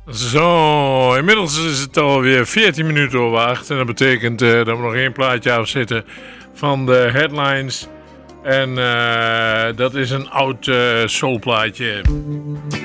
Zo, inmiddels is het alweer 14 minuten over 8. En dat betekent dat we nog één plaatje afzitten van de headlines. En dat is een oud soulplaatje.